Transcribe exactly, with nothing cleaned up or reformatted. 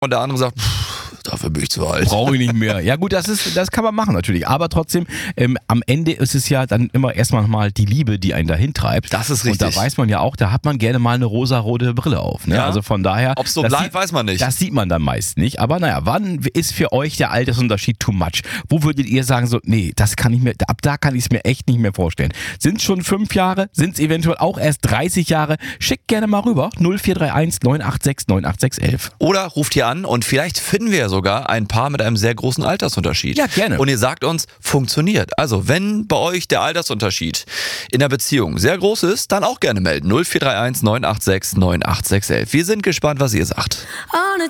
und der andere sagt, pff, dafür bin ich zu alt. Brauche ich nicht mehr. Ja gut, das ist, das kann man machen natürlich. Aber trotzdem, ähm, am Ende ist es ja dann immer erstmal mal die Liebe, die einen dahin treibt. Das ist richtig. Und da weiß man ja auch, da hat man gerne mal eine rosarote Brille auf. Ne? Ja. Also von daher. Ob es so das bleibt, sieht, weiß man nicht. Das sieht man dann meist nicht. Aber naja, wann ist für euch der Altersunterschied too much? Wo würdet ihr sagen so, nee, das kann ich mir, ab da kann ich es mir echt nicht mehr vorstellen. Sind es schon fünf Jahre? Sind es eventuell auch erst dreißig Jahre? Schickt gerne mal rüber. null vier drei eins neun acht sechs neun acht sechs elf. Oder ruft hier an und vielleicht finden wir ja sogar ein Paar mit einem sehr großen Altersunterschied. Ja, gerne. Und ihr sagt uns, funktioniert. Also wenn bei euch der Altersunterschied in der Beziehung sehr groß ist, dann auch gerne melden. null vier drei eins neun acht sechs neun acht sechs elf. Wir sind gespannt, was ihr sagt. On a